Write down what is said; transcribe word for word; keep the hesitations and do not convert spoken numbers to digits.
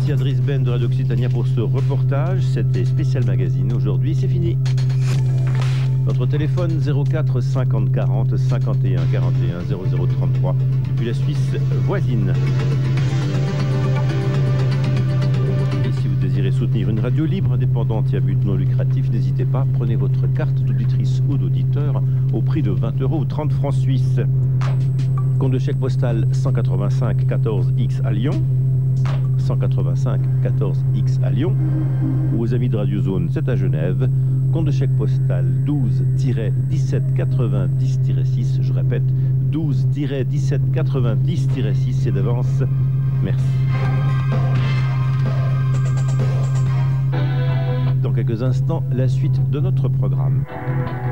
Merci à Driss Ben de Radio Occitania pour ce reportage. C'était Spécial Magazine. Aujourd'hui, c'est fini. Notre téléphone zéro quatre cinquante quarante cinquante et un quarante et un zéro zéro trente-trois depuis la Suisse voisine. Et si vous désirez soutenir une radio libre, indépendante et à but non lucratif, n'hésitez pas, prenez votre carte d'auditrice ou d'auditeur au prix de vingt euros ou trente francs suisses. Compte de chèque postal cent quatre-vingt-cinq quatorze X à Lyon, cent quatre-vingt-cinq quatorze X à Lyon, ou aux amis de Radio Zone, c'est à Genève. Compte de chèque postal douze dix-sept quatre-vingt-dix six, je répète, douze dix-sept quatre-vingt-dix six, c'est d'avance. Merci. Dans quelques instants, la suite de notre programme.